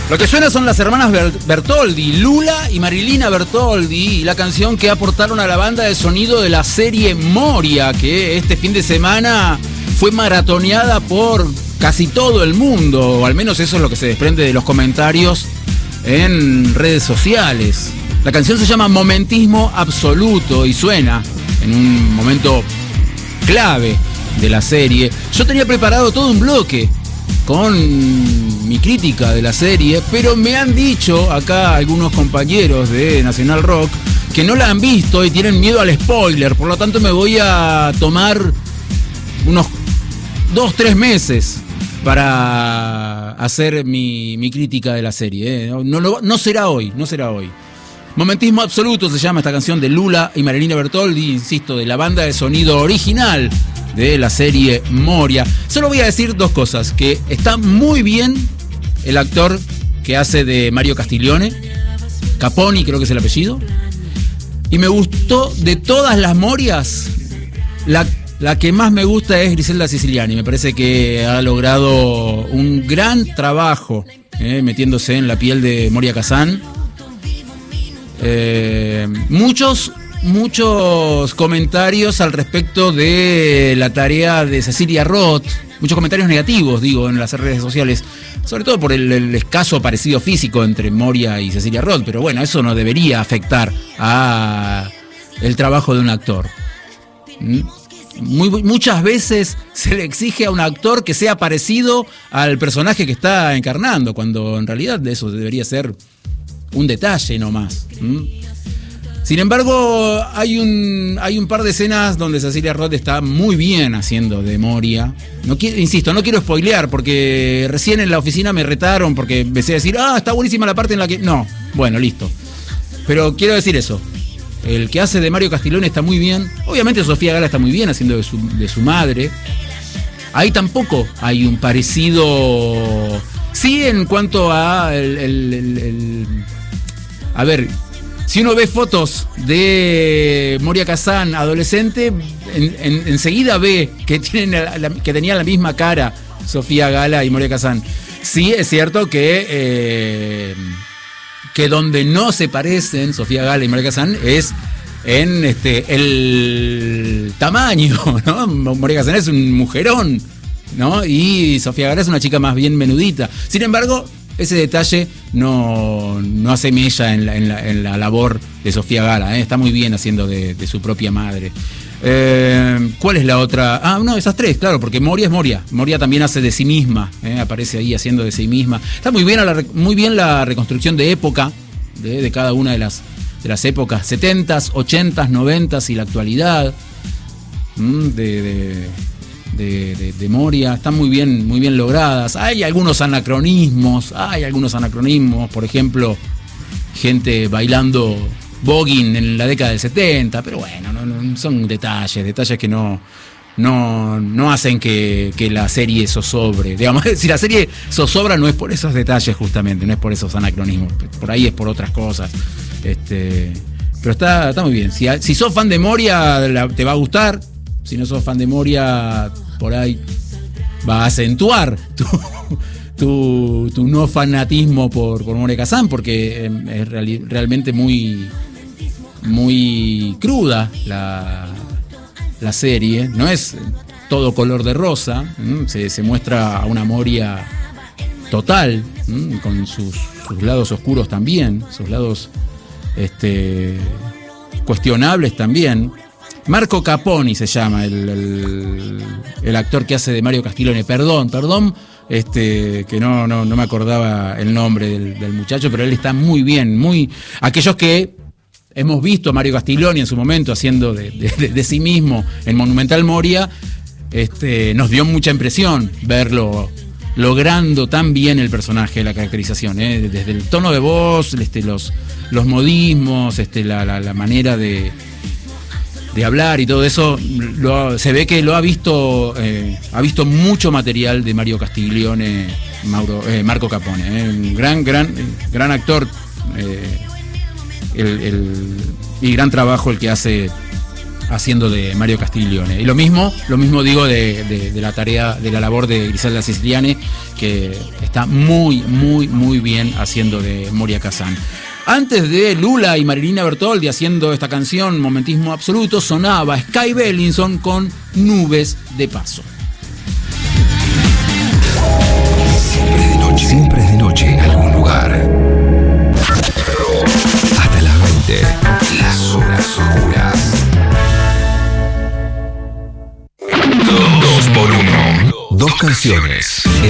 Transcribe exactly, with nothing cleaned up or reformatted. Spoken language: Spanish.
Lo que suena son las hermanas Bertoldi, Lula y Marilina Bertoldi, y la canción que aportaron a la banda de sonido de la serie Moria, que este fin de semana fue maratoneada por casi todo el mundo, o al menos eso es lo que se desprende de los comentarios en redes sociales. La canción se llama Momentismo Absoluto y suena en un momento clave de la serie. Yo tenía preparado todo un bloque con mi crítica de la serie, pero me han dicho acá algunos compañeros de Nacional Rock que no la han visto y tienen miedo al spoiler, por lo tanto me voy a tomar unos dos, tres meses para hacer mi, mi crítica de la serie, ¿eh? No, no, no será hoy, no será hoy. Momentismo Absoluto se llama esta canción de Lula y Marilina Bertoldi, insisto, de la banda de sonido original de la serie Moria. Solo voy a decir dos cosas, que está muy bien el actor que hace de Mario Castiglione, Caponi creo que es el apellido, y me gustó de todas las Morias, la, la que más me gusta es Griselda Siciliani. Me parece que ha logrado un gran trabajo eh, metiéndose en la piel de Moria Kazan. Eh, muchos muchos comentarios al respecto de la tarea de Cecilia Roth, muchos comentarios negativos, digo, en las redes sociales, sobre todo por el, el escaso parecido físico entre Moria y Cecilia Roth, pero bueno, eso no debería afectar a el trabajo de un actor. Muy, muchas veces se le exige a un actor que sea parecido al personaje que está encarnando, cuando en realidad eso debería ser un detalle nomás. ¿Mm? Sin embargo, hay un, hay un par de escenas donde Cecilia Roth está muy bien haciendo de Moria. No quiero, insisto, no quiero spoilear, porque recién en la oficina me retaron porque empecé a decir, ah, está buenísima la parte en la que... No, bueno, listo. Pero quiero decir eso. El que hace de Mario Castiglione está muy bien. Obviamente Sofía Gala está muy bien haciendo de su, de su madre. Ahí tampoco hay un parecido... Sí, en cuanto a... El, el, el, el... A ver... Si uno ve fotos de Moria Kazan adolescente, en, en, enseguida ve que, tienen la, la, que tenía la misma cara Sofía Gala y Moria Kazan. Sí, es cierto que, eh, que donde no se parecen Sofía Gala y Moria Kazan es en este, el tamaño, ¿no? Moria Kazan es un mujerón, ¿no? Y Sofía Gala es una chica más bien menudita. Sin embargo, ese detalle no, no hace mella en la, en, la, en la labor de Sofía Gala, ¿eh? Está muy bien haciendo de, de su propia madre. Eh, ¿Cuál es la otra? Ah, no, esas tres, claro, porque Moria es Moria. Moria también hace de sí misma, ¿eh? Aparece ahí haciendo de sí misma. Está muy bien la, muy bien la reconstrucción de época de, de cada una de las, de las épocas, setentas, ochentas, noventas y la actualidad de... de De, de, de Moria, están muy bien, muy bien logradas. Hay algunos anacronismos, hay algunos anacronismos, por ejemplo, gente bailando voguing en la década del setenta, pero bueno, no, no, son detalles, detalles que no, no, no hacen que, que la serie zozobre. Digamos, si la serie zozobra no es por esos detalles justamente, no es por esos anacronismos, por ahí es por otras cosas. Este, pero está, está muy bien. Si, si sos fan de Moria, la, te va a gustar. Si no sos fan de Moria, por ahí va a acentuar tu, tu, tu no fanatismo por, por Moria Kazan, porque es real, realmente muy, muy cruda la, la serie. No es todo color de rosa, se, se muestra a una Moria total, con sus, sus lados oscuros también, sus lados este, cuestionables también. Marco Caponi se llama el, el, el actor que hace de Mario Castiglione. Perdón, perdón, este, que no, no, no me acordaba el nombre del, del muchacho, pero él está muy bien, muy. Aquellos que hemos visto a Mario Castiglione en su momento haciendo de, de, de, de sí mismo en Monumental Moria, este, nos dio mucha impresión verlo logrando tan bien el personaje, la caracterización, ¿eh? Desde el tono de voz, este, los, los modismos, este, la, la, la manera de. de hablar y todo eso, lo, se ve que lo ha visto, eh, ha visto mucho material de Mario Castiglione, Mauro, eh, Marco Capone, eh, un gran, gran, gran actor, eh, el, el, y gran trabajo el que hace haciendo de Mario Castiglione. Y lo mismo, lo mismo digo de, de, de la tarea, de la labor de Griselda Siciliani, que está muy, muy, muy bien haciendo de Moria Kazan. Antes de Lula y Marilina Bertoldi haciendo esta canción Momentismo Absoluto, sonaba Sky Bellinson con Nubes de Paso. Siempre de noche, siempre es de noche en algún lugar. Hasta las veinte, las horas oscuras. Dos por uno. Dos canciones.